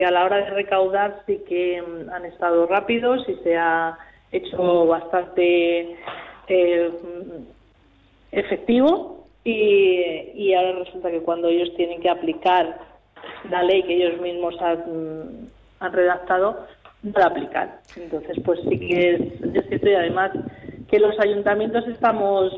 que a la hora de recaudar sí que han estado rápidos y se ha hecho bastante efectivo, y ahora resulta que cuando ellos tienen que aplicar la ley que ellos mismos han redactado, no la aplican. Entonces, pues sí que es cierto, y además que los ayuntamientos estamos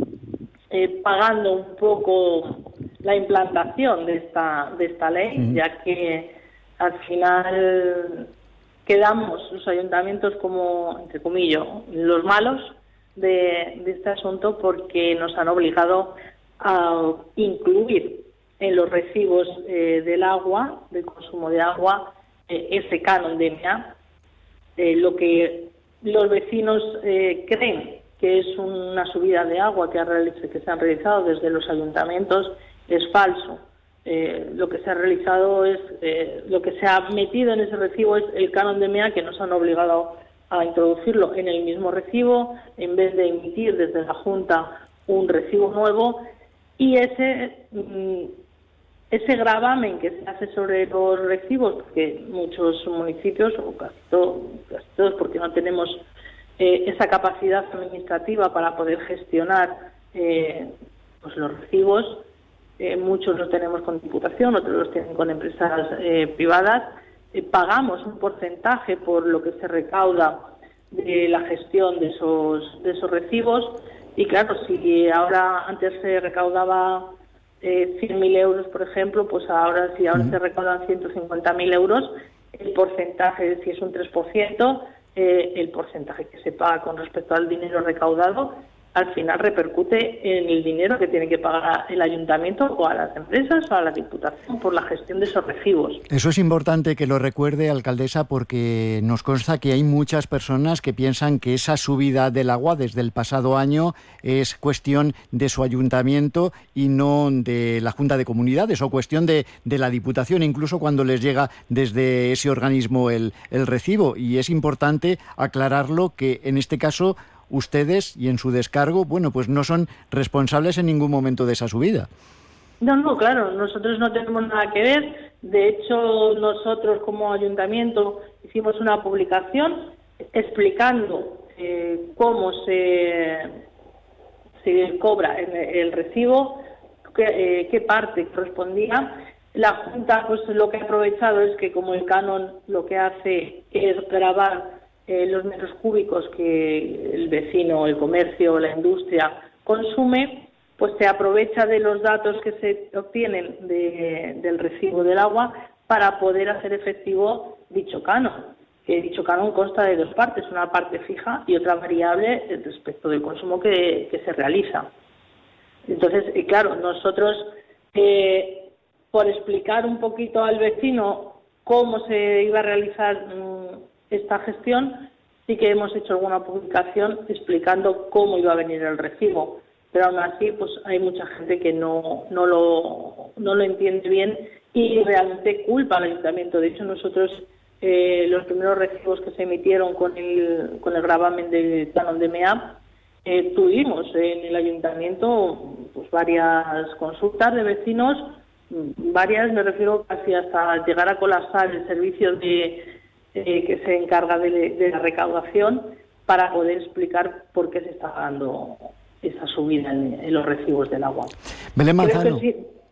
pagando un poco la implantación de esta ley, ya que al final quedamos los ayuntamientos como, entre comillas, los malos de este asunto, porque nos han obligado a incluir en los recibos del agua, del consumo de agua, ese canon de MA, lo que los vecinos creen que es una subida de agua que se han realizado desde los ayuntamientos, es falso. Lo que se ha realizado es, lo que se ha metido en ese recibo es el canon de MEA, que nos han obligado a introducirlo en el mismo recibo, en vez de emitir desde la Junta un recibo nuevo, y ese gravamen que se hace sobre los recibos, porque muchos municipios, o casi todos, porque no tenemos esa capacidad administrativa para poder gestionar pues los recibos, muchos los tenemos con Diputación, otros los tienen con empresas privadas, pagamos un porcentaje por lo que se recauda de la gestión de esos recibos, y claro, si ahora antes se recaudaba 100.000 euros, por ejemplo, pues ahora se recaudan 150.000 euros, el porcentaje, si es un 3%, el porcentaje que se paga con respecto al dinero recaudado, al final repercute en el dinero que tiene que pagar el ayuntamiento o a las empresas o a la Diputación por la gestión de esos recibos. Eso es importante que lo recuerde, alcaldesa, porque nos consta que hay muchas personas que piensan que esa subida del agua desde el pasado año es cuestión de su ayuntamiento y no de la Junta de Comunidades, o cuestión de la Diputación, incluso cuando les llega desde ese organismo el recibo. Y es importante aclararlo, que en este caso ustedes, y en su descargo, bueno, pues no son responsables en ningún momento de esa subida. No, claro, nosotros no tenemos nada que ver. De hecho, nosotros como ayuntamiento hicimos una publicación explicando cómo se cobra el recibo, qué parte correspondía. La Junta, pues lo que ha aprovechado es que, como el canon lo que hace es gravar los metros cúbicos que el vecino, el comercio, la industria consume, pues se aprovecha de los datos que se obtienen del recibo del agua para poder hacer efectivo dicho canon. Que dicho canon consta de dos partes, una parte fija y otra variable respecto del consumo que se realiza. Entonces, claro, nosotros, por explicar un poquito al vecino cómo se iba a realizar esta gestión, sí que hemos hecho alguna publicación explicando cómo iba a venir el recibo, pero aún así pues hay mucha gente que no lo entiende bien y realmente culpa al ayuntamiento. De hecho, nosotros los primeros recibos que se emitieron con el gravamen del canon de MEA, tuvimos en el ayuntamiento pues varias consultas de vecinos, varias, me refiero casi hasta llegar a colapsar el servicio que se encarga de la recaudación, para poder explicar por qué se está dando esa subida en los recibos del agua. Belén Manzano.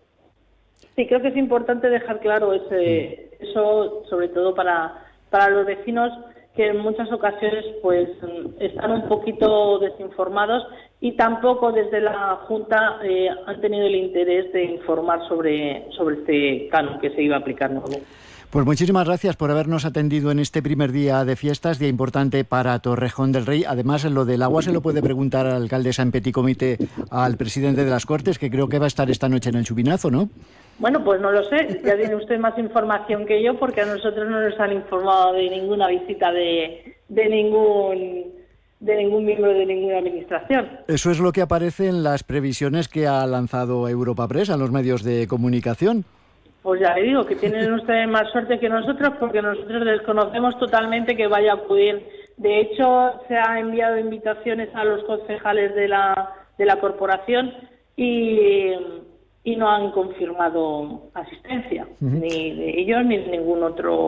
Creo que es importante dejar claro eso, sobre todo para los vecinos, que en muchas ocasiones pues están un poquito desinformados, y tampoco desde la Junta han tenido el interés de informar sobre este canon que se iba a aplicar nuevo. Pues muchísimas gracias por habernos atendido en este primer día de fiestas, día importante para Torrejón del Rey. Además, lo del agua se lo puede preguntar al alcaldesa en Petit Comité al presidente de las Cortes, que creo que va a estar esta noche en el Chupinazo, ¿no? Bueno, pues no lo sé. Ya tiene usted más información que yo, porque a nosotros no nos han informado de ninguna visita de ningún miembro de ninguna administración. Eso es lo que aparece en las previsiones que ha lanzado Europa Press a los medios de comunicación. Pues ya le digo que tienen ustedes más suerte que nosotros, porque nosotros desconocemos totalmente que vaya a acudir. De hecho, se ha enviado invitaciones a los concejales de la corporación y y no han confirmado asistencia, ni de ellos ni de ningún otro